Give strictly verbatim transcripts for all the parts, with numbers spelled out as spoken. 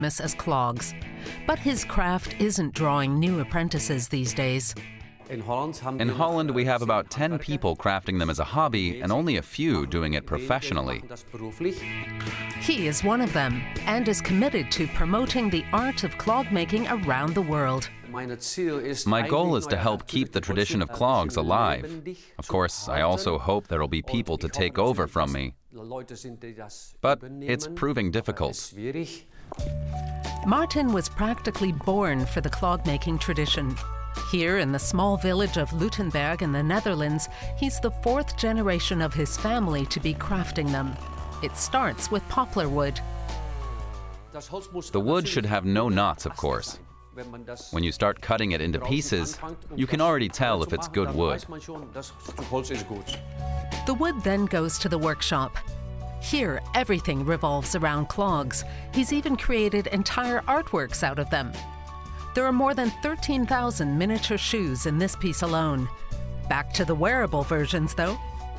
famous as clogs. But his craft isn't drawing new apprentices these days. In Holland, we have about ten people crafting them as a hobby and only a few doing it professionally. He is one of them and is committed to promoting the art of clog making around the world. My goal is to help keep the tradition of clogs alive. Of course, I also hope there will be people to take over from me. But it's proving difficult. Martin was practically born for the clog-making tradition. Here in the small village of Lutenberg in the Netherlands, he's the fourth generation of his family to be crafting them. It starts with poplar wood. The wood should have no knots, of course. When you start cutting it into pieces, you can already tell if it's good wood. The wood then goes to the workshop. Here, everything revolves around clogs. He's even created entire artworks out of them. There are more than thirteen thousand miniature shoes in this piece alone. Back to the wearable versions, though.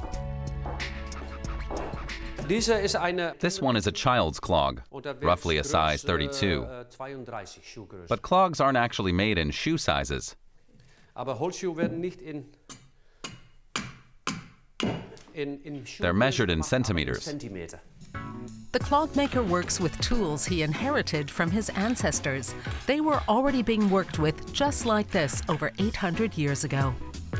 This one is a child's clog, roughly a size thirty-two. But clogs aren't actually made in shoe sizes. They're measured in centimeters. The clog maker works with tools he inherited from his ancestors. They were already being worked with just like this over eight hundred years ago.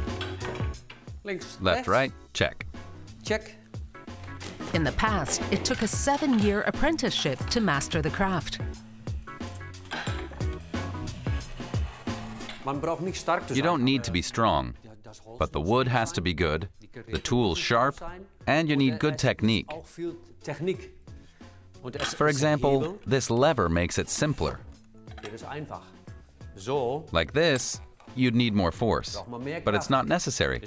Left, right, check. Check. In the past, it took a seven-year apprenticeship to master the craft. You don't need to be strong, but the wood has to be good, the tools sharp, and you need good technique. For example, this lever makes it simpler. Like this, you'd need more force, but it's not necessary.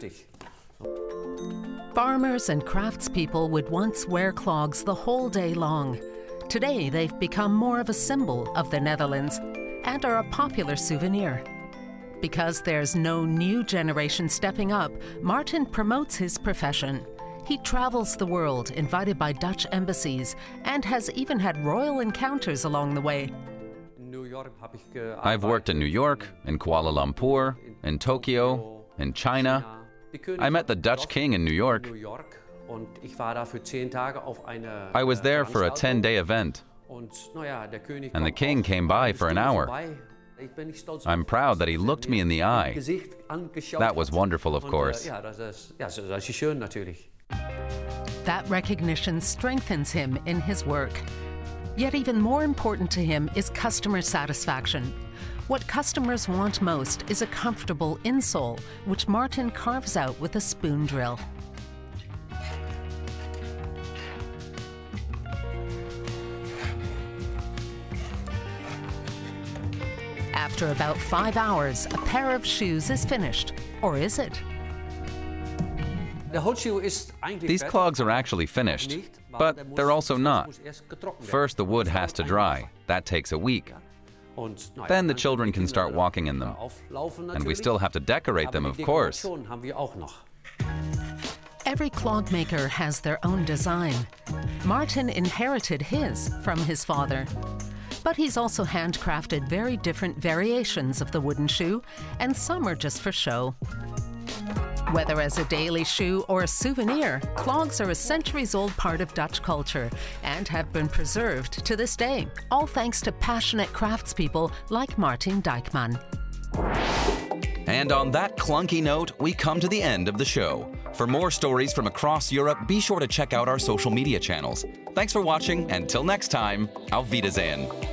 Farmers and craftspeople would once wear clogs the whole day long. Today, they've become more of a symbol of the Netherlands and are a popular souvenir. Because there's no new generation stepping up, Martin promotes his profession. He travels the world, invited by Dutch embassies, and has even had royal encounters along the way. I've worked in New York, in Kuala Lumpur, in Tokyo, in China. I met the Dutch king in New York. I was there for a ten-day event, and the king came by for an hour. I'm proud that he looked me in the eye. That was wonderful, of course. That recognition strengthens him in his work. Yet even more important to him is customer satisfaction. What customers want most is a comfortable insole, which Martin carves out with a spoon drill. After about five hours, a pair of shoes is finished. Or is it? These clogs are actually finished, but they're also not. First, the wood has to dry. That takes a week. Then the children can start walking in them. And we still have to decorate them, of course. Every clog maker has their own design. Martin inherited his from his father. But he's also handcrafted very different variations of the wooden shoe, and some are just for show. Whether as a daily shoe or a souvenir, clogs are a centuries-old part of Dutch culture and have been preserved to this day, all thanks to passionate craftspeople like Martin Dijkman. And on that clunky note, we come to the end of the show. For more stories from across Europe, be sure to check out our social media channels. Thanks for watching, and till next time, auf Wiedersehen.